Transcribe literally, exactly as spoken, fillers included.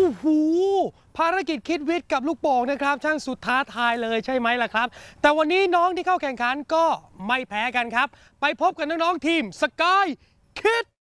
อ้โหภารกิจคิดวิทย์กับลูกโป่งนะครับช่างสุดท้าทายเลยใช่ไหมล่ะครับแต่วันนี้น้องที่เข้าแข่งขันก็ไม่แพ้กันครับไปพบกับน้องๆทีมสกายคิด